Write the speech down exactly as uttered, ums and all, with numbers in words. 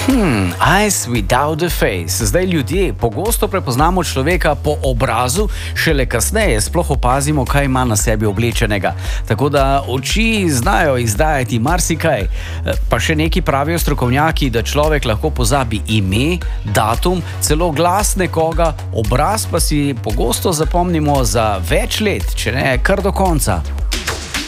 Hmm, eyes without a face. Zdaj ljudje pogosto prepoznamo človeka po obrazu, šele kasneje sploh opazimo, kaj ima na sebi oblečenega. Tako da oči znajo izdajati marsikaj. Pa še neki pravijo strokovnjaki, da človek lahko pozabi ime, datum, celo glas nekoga, obraz pa si pogosto zapomnimo za več let, če ne kar do konca.